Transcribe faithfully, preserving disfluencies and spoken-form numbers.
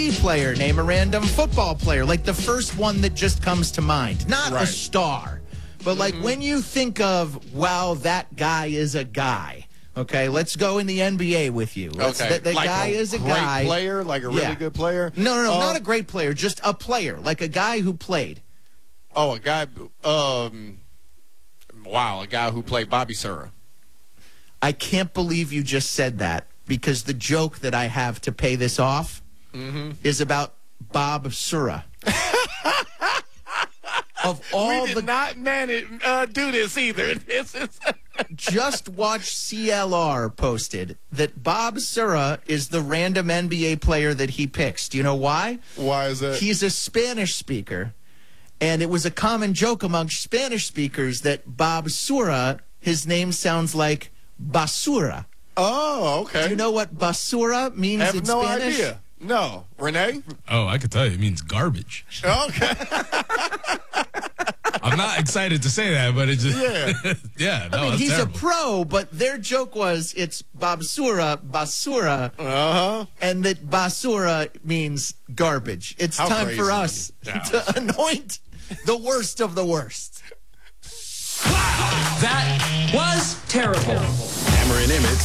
player, name a random football player, like the first one that just comes to mind. Not right. a star, but like mm-hmm. when you think of, wow, that guy is a guy. Okay, let's go in the N B A with you. Let's, okay, the, the like guy a is a great guy. player, like a really yeah. good player. No, no, no, uh, not a great player, just a player, like a guy who played. Oh, a guy. Um, wow, a guy who played Bobby Sura. I can't believe you just said that, because the joke that I have to pay this off mm-hmm. is about Bob Sura. Of all we did the not manage, uh, do this either. This is just watch C L R posted that Bob Sura is the random N B A player that he picks. Do you know why? Why is that? He's a Spanish speaker, and it was a common joke among Spanish speakers that Bob Sura, his name sounds like basura. Oh, okay. Do you know what basura means I have in no Spanish? idea. No. Renee? Oh, I could tell you. It means garbage. Okay. I'm not excited to say that, but it just... Yeah. yeah, no, I mean, that's he's terrible. a pro, but their joke was it's basura, basura, Uh-huh. and that basura means garbage. It's How time for crazy. us Yeah. to anoint the worst of the worst. That was terrible. Hammer and Emmett.